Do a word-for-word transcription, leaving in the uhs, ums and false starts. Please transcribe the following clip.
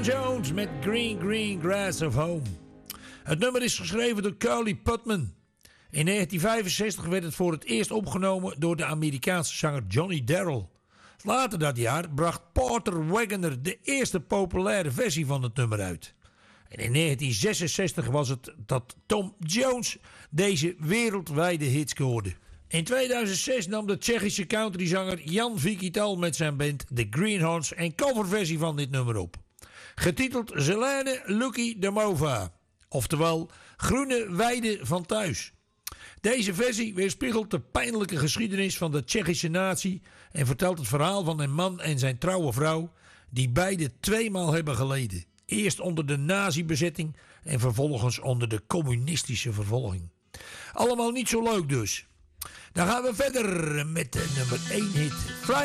Tom Jones met Green Green Grass of Home. Het nummer is geschreven door Curly Putman. In negentien vijfenzestig werd het voor het eerst opgenomen door de Amerikaanse zanger Johnny Darrell. Later dat jaar bracht Porter Wagoner de eerste populaire versie van het nummer uit. En in negentien zesenzestig was het dat Tom Jones deze wereldwijde hit scoorde. In tweeduizend zes nam de Tsjechische countryzanger Jan Vikital met zijn band The Greenhorns een coverversie van dit nummer op. Getiteld Zelene Luky Domova, oftewel Groene Weide van Thuis. Deze versie weerspiegelt de pijnlijke geschiedenis van de Tsjechische natie en vertelt het verhaal van een man en zijn trouwe vrouw die beide tweemaal hebben geleden. Eerst onder de nazi-bezetting en vervolgens onder de communistische vervolging. Allemaal niet zo leuk dus. Dan gaan we verder met de nummer één hit.